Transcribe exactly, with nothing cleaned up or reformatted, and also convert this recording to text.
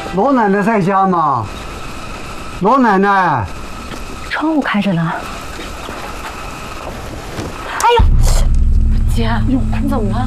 罗奶奶在家吗？罗奶奶， 窗户开着呢。哎呦，姐，你怎么了？